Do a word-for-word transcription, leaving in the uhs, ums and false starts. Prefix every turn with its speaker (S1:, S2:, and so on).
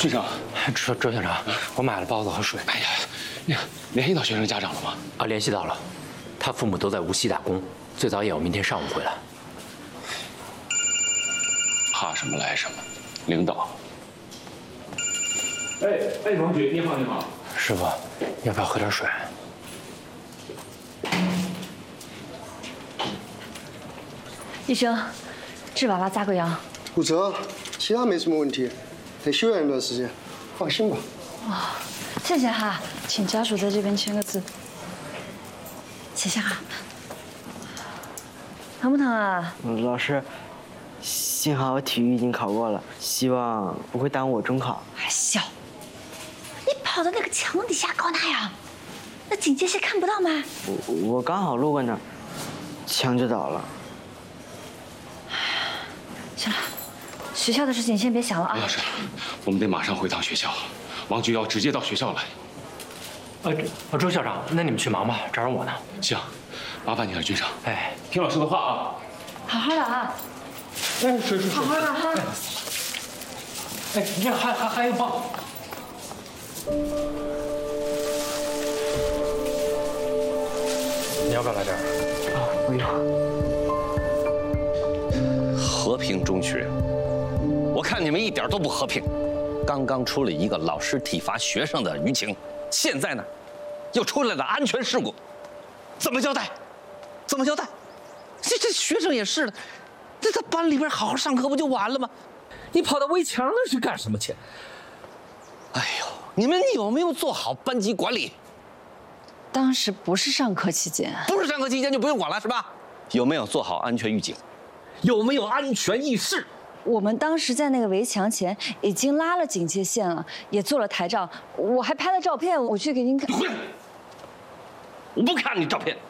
S1: 局长，
S2: 周周校长，我买了包子和水。
S1: 哎呀，那个联系到学生家长了吗？
S2: 啊，联系到了，他父母都在无锡打工，最早也要明天上午回来。
S1: 怕什么来什么，领导。
S3: 哎哎，王局，你好，你好。
S2: 师傅，要不要喝点水？
S4: 医生，治娃娃咋个样？
S5: 骨折，其他没什么问题，得休养一段时间，放心吧。
S4: 哦，谢谢哈，请家属在这边签个字。谢谢哈。疼不疼啊？
S6: 老师，幸好我体育已经考过了，希望不会耽误我中考。
S4: 还小，你跑到那个墙底下搞哪样？那警戒线看不到吗？
S6: 我我刚好路过那儿，墙就倒了。
S4: 行了，学校的事情先别想了啊。
S1: 刘老师，我们得马上回趟学校，王局要直接到学校来。
S2: 呃，周校长，那你们去忙吧，找着我呢。
S1: 行，麻烦你了，局长。
S2: 哎，
S1: 听老师的话啊。
S4: 好好的啊。
S2: 哎，水水水。
S4: 好好的哈。
S2: 哎，你这还还还有包。你要不要来这儿？
S6: 啊，不用。
S7: 和平中学，我看你们一点都不和平。刚刚出了一个老师体罚学生的舆情，现在呢，又出来了安全事故，怎么交代？怎么交代？这这学生也是的，这在班里边好好上课不就完了吗？你跑到围墙那去干什么去？哎呦，你们有没有做好班级管理？
S4: 当时不是上课期间，
S7: 不是上课期间就不用管了是吧？有没有做好安全预警？有没有安全意识？
S4: 我们当时在那个围墙前已经拉了警戒线了，也做了台账，我还拍了照片，我去给您看。
S7: 滚！我不看你照片，